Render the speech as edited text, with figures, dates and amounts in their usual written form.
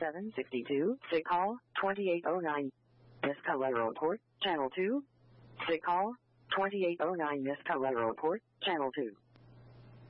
762, sick call, 2809. Missed Calero Port, Channel 2. Sick call, 2809 Missed Calero Port, Channel 2.